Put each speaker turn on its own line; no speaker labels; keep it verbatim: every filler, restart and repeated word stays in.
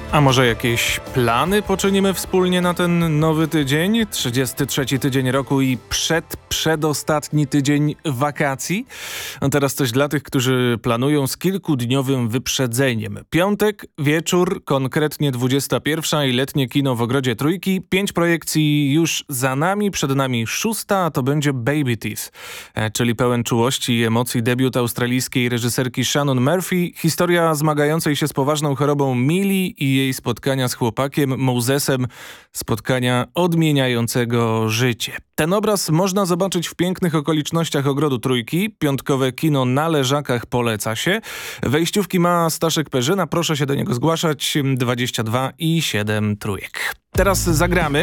A może jakieś plany poczynimy wspólnie na ten nowy tydzień? trzydziesty trzeci tydzień roku i przed, przedostatni tydzień wakacji? A teraz coś dla tych, którzy planują z kilkudniowym wyprzedzeniem. Piątek, wieczór, konkretnie dwudziesta pierwsza i letnie kino w Ogrodzie Trójki. Pięć projekcji już za nami, przed nami szósta, a to będzie Baby Teeth, czyli pełen czułości i emocji debiut australijskiej reżyserki Shannon Murphy. Historia zmagającej się z poważną chorobą Millie i jej spotkania z chłopakiem Mosesem, spotkania odmieniającego życie. Ten obraz można zobaczyć w pięknych okolicznościach Ogrodu Trójki. Piątkowe kino na Leżakach poleca się. Wejściówki ma Staszek Perzyna. Proszę się do niego zgłaszać. dwadzieścia dwa i siedem trójek. Teraz zagramy.